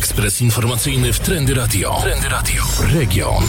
Ekspres informacyjny w Trendy Radio. Trendy Radio. Region.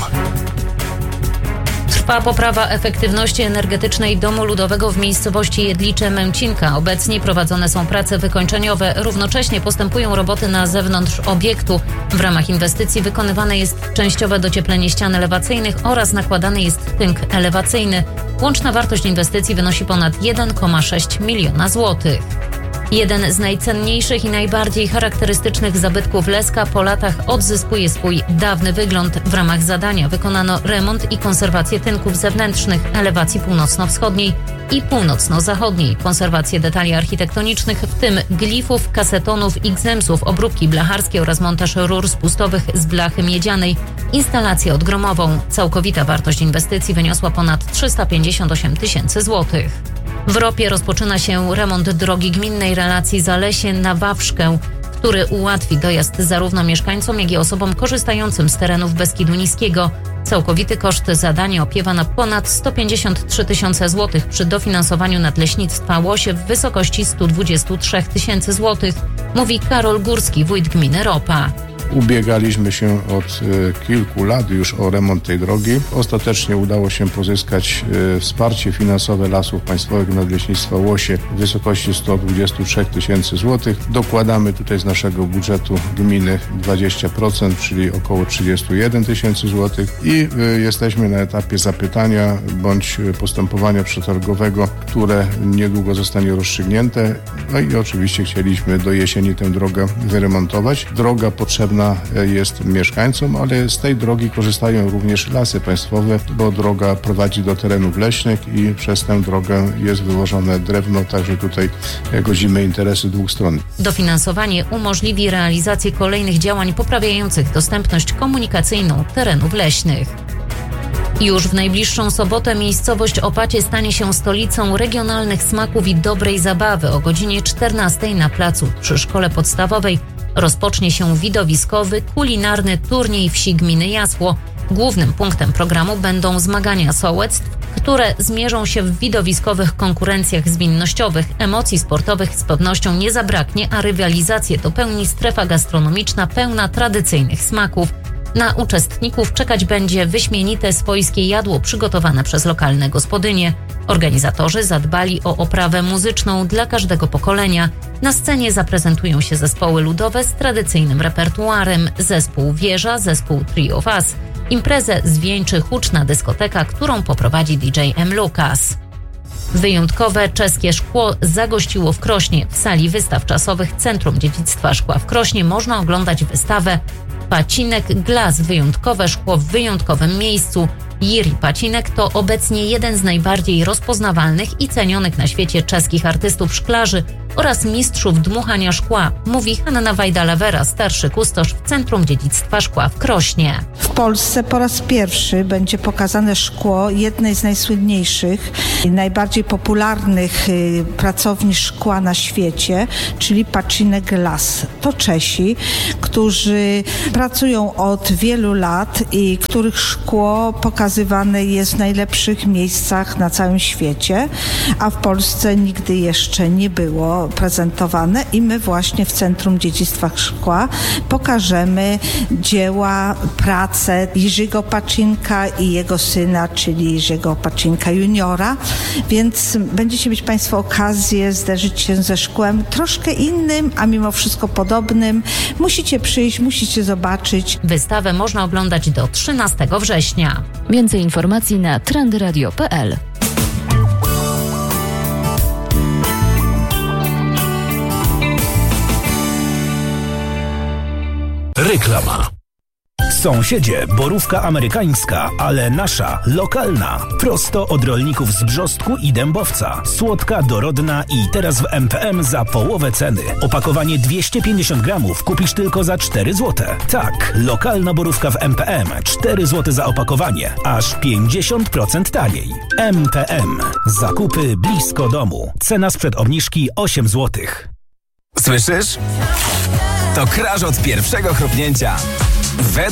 Trwa poprawa efektywności energetycznej Domu Ludowego w miejscowości Jedlicze-Męcinka. Obecnie prowadzone są prace wykończeniowe. Równocześnie postępują roboty na zewnątrz obiektu. W ramach inwestycji wykonywane jest częściowe docieplenie ścian elewacyjnych oraz nakładany jest tynk elewacyjny. Łączna wartość inwestycji wynosi ponad 1,6 miliona złotych. Jeden z najcenniejszych i najbardziej charakterystycznych zabytków Leska po latach odzyskuje swój dawny wygląd. W ramach zadania wykonano remont i konserwację tynków zewnętrznych, elewacji północno-wschodniej i północno-zachodniej, konserwację detali architektonicznych, w tym glifów, kasetonów i gzemsów, obróbki blacharskie oraz montaż rur spustowych z blachy miedzianej, instalację odgromową. Całkowita wartość inwestycji wyniosła ponad 358 tysięcy złotych. W Ropie rozpoczyna się remont drogi gminnej relacji Zalesie na Wawrzkę, który ułatwi dojazd zarówno mieszkańcom, jak i osobom korzystającym z terenów Beskidu Niskiego. Całkowity koszt zadania opiewa na ponad 153 tysiące złotych przy dofinansowaniu Nadleśnictwa Łosie w wysokości 123 tysięcy złotych, mówi Karol Górski, wójt gminy Ropa. Ubiegaliśmy się od kilku lat już o remont tej drogi. Ostatecznie udało się pozyskać wsparcie finansowe Lasów Państwowych i Nadleśnictwa Łosie w wysokości 123 tysięcy złotych. Dokładamy tutaj z naszego budżetu gminy 20%, czyli około 31 tysięcy złotych i jesteśmy na etapie zapytania bądź postępowania przetargowego, które niedługo zostanie rozstrzygnięte. No i oczywiście chcieliśmy do jesieni tę drogę wyremontować. Droga potrzebna jest mieszkańcom, ale z tej drogi korzystają również Lasy Państwowe, bo droga prowadzi do terenów leśnych i przez tę drogę jest wywożone drewno, także tutaj godzimy interesy dwóch stron. Dofinansowanie umożliwi realizację kolejnych działań poprawiających dostępność komunikacyjną terenów leśnych. Już w najbliższą sobotę miejscowość Opacie stanie się stolicą regionalnych smaków i dobrej zabawy. O godzinie 14 na placu przy szkole podstawowej rozpocznie się widowiskowy, kulinarny turniej wsi gminy Jasło. Głównym punktem programu będą zmagania sołectw, które zmierzą się w widowiskowych konkurencjach zwinnościowych. Emocji sportowych z pewnością nie zabraknie, a rywalizację dopełni strefa gastronomiczna pełna tradycyjnych smaków. Na uczestników czekać będzie wyśmienite swojskie jadło przygotowane przez lokalne gospodynie. Organizatorzy zadbali o oprawę muzyczną dla każdego pokolenia. Na scenie zaprezentują się zespoły ludowe z tradycyjnym repertuarem, zespół Wieża, zespół Three of Us. Imprezę zwieńczy huczna dyskoteka, którą poprowadzi DJ M. Lukas. Wyjątkowe czeskie szkło zagościło w Krośnie. W sali wystaw czasowych Centrum Dziedzictwa Szkła w Krośnie można oglądać wystawę Pacinek Glas, wyjątkowe szkło w wyjątkowym miejscu. Jiří Pacinek to obecnie jeden z najbardziej rozpoznawalnych i cenionych na świecie czeskich artystów szklarzy oraz mistrzów dmuchania szkła, mówi Hanna Wajda-Lewera, starszy kustosz w Centrum Dziedzictwa Szkła w Krośnie. W Polsce po raz pierwszy będzie pokazane szkło jednej z najsłynniejszych i najbardziej popularnych pracowni szkła na świecie, czyli Pacinek Glas. To Czesi, którzy pracują od wielu lat i których szkło pokazywane jest w najlepszych miejscach na całym świecie, a w Polsce nigdy jeszcze nie było prezentowane i my właśnie w Centrum Dziedzictwa Szkła pokażemy dzieła, pracę Jiřího Pacinka i jego syna, czyli Jiřího Pacinka juniora, więc będziecie mieć Państwo okazję zderzyć się ze szkłem troszkę innym, a mimo wszystko podobnym. Musicie przyjść, musicie zobaczyć. Wystawę można oglądać do 13 września. Więcej informacji na trendyradio.pl. Reklama. Sąsiedzie, borówka amerykańska, ale nasza, lokalna. Prosto od rolników z Brzostku i Dębowca. Słodka, dorodna i teraz w MPM za połowę ceny. Opakowanie 250 gramów kupisz tylko za 4 zł. Tak, lokalna borówka w MPM. 4 zł za opakowanie. Aż 50% taniej. MPM. Zakupy blisko domu. Cena sprzed obniżki 8 zł. Słyszysz? To kraż od pierwszego chrupnięcia.